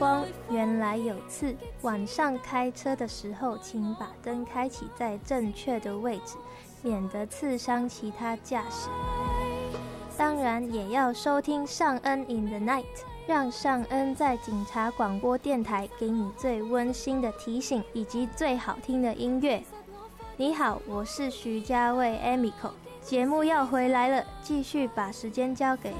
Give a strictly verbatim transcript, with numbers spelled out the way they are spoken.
光原来有刺，晚上开车的时候请把灯开启在正确的位置，免得刺伤其他驾驶。当然也要收听尚恩 in the night， 让尚恩在警察广播电台给你最温馨的提醒以及最好听的音乐。你好，我是徐家卫 Emiko， 节目要回来了，继续把时间交给